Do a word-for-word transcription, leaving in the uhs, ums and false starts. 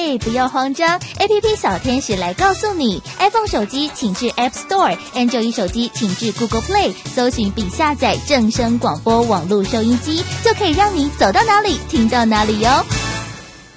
对，不要慌张 ，A P P 小天使来告诉你 ，iPhone 手机请至 App Store，Android 手机请至 Google Play， 搜寻并下载正声广播网络收音机，就可以让你走到哪里听到哪里哟。